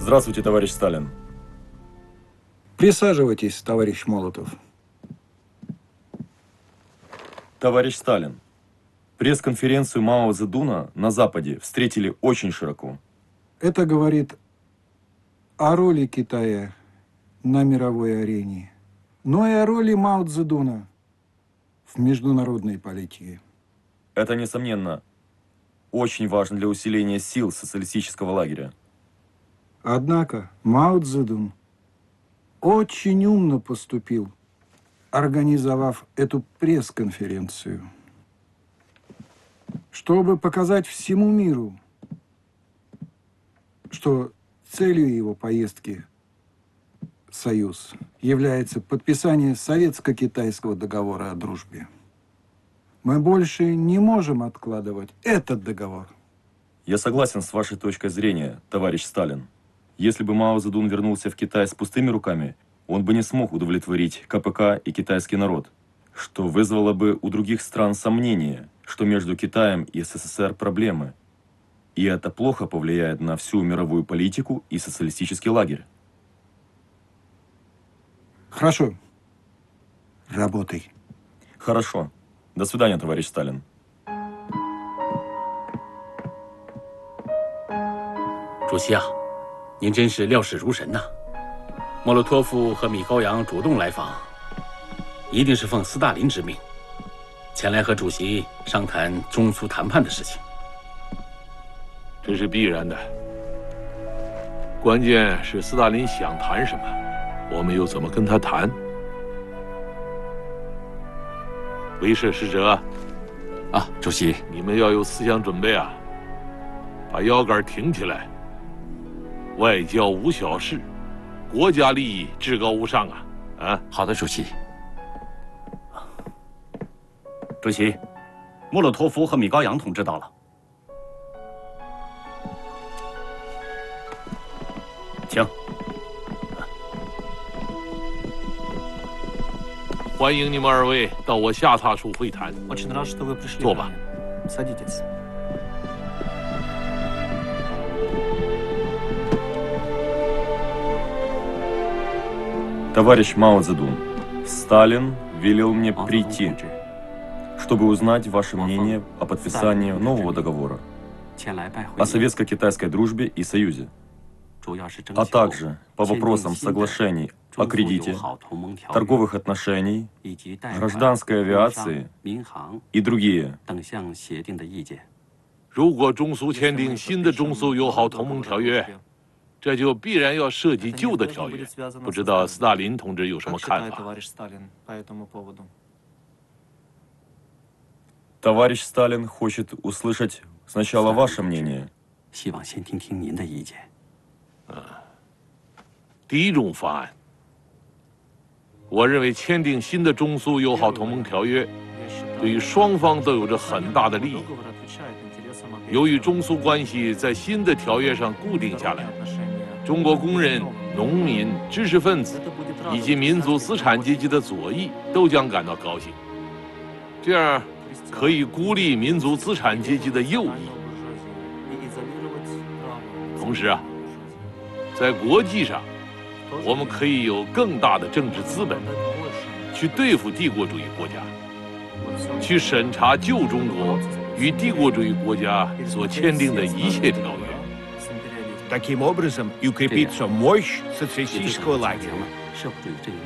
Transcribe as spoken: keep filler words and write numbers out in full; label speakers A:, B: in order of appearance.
A: Здравствуйте, товарищ Сталин.
B: Присаживайтесь, товарищ Молотов.
A: Товарищ Сталин, пресс-конференцию Мао Цзэдуна на Западе встретили очень широко.
B: Это говорит о роли Китая на мировой арене, но и о роли Мао Цзэдуна в международной политике.
A: Это, несомненно, очень важно для усиления сил социалистического лагеря.
B: Однако Мао Цзэдун очень умно поступил, организовав эту пресс-конференцию, чтобы показать всему миру, что целью его поездки в Союз является подписание Советско-Китайского договора о дружбе. Мы больше не можем откладывать этот договор.
A: Я согласен с вашей точкой зрения, товарищ Сталин. Если бы Мао Цзэдун вернулся в Китай с пустыми руками, он бы не смог удовлетворить ка пэ ка и китайский народ, что вызвало бы у других стран сомнение, что между Китаем и эс эс эс эр проблемы. И это плохо повлияет на всю мировую политику и социалистический лагерь.
B: Хорошо. Работай.
A: Хорошо. До свидания, товарищ Сталин.
C: 主席啊，您真是料事如神呐！莫洛托夫和米高扬主动来访，一定是奉斯大林之命，前来和主席商谈中苏谈判的事情。
D: 这是必然的。关键是斯大林想谈什么，我们又怎么跟他谈？威慑使者，
C: 啊，主席，
D: 你们要有思想准备啊！把腰杆挺起来。外交无小事，国家利益至高无上啊！啊，
C: 好的，主席。
E: 主席，莫洛托夫和米高扬同志到了，请。
D: 欢迎你们二位到我下榻处会谈。坐吧。
A: Товарищ Мао Цзэдун, Сталин велел мне прийти, чтобы узнать ваше мнение о подписании нового договора, о советско-китайской дружбе и союзе, а также по вопросам соглашений о кредите, торговых отношений, гражданской авиации и другие.
D: 如果中苏签订新的中苏友好同盟条约，这就必然要涉及旧的条约。不知道斯大林同志有什么看法？
A: Товарищ Сталин хочет услышать сначала ваше мнение.
C: 希望先听听您的意见。
D: 第一种方案，我认为签订新的中苏友好同盟条约，对于双方都有着很大的利益。由于中苏关系在新的条约上固定下来，中国工人、农民、知识分子以及民族资产阶级的左翼都将感到高兴。这样可以孤立民族资产阶级的右翼。同时啊，在国际上，我们可以有更大的政治资本，去对付帝国主义国家，去审查旧中国与帝国主义国家所签订的一切条约。
F: Таким образом и укрепится мощь социалистического лагеря.